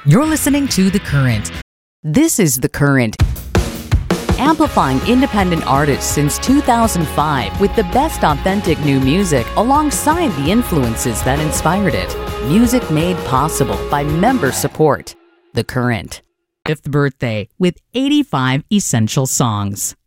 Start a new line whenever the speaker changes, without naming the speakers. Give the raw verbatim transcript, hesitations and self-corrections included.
You're listening to The Current.
This is The Current, amplifying independent artists since two thousand five with the best authentic new music alongside the influences that inspired it. Music made possible by member support. The Current.
Fifth birthday with eighty-five essential songs.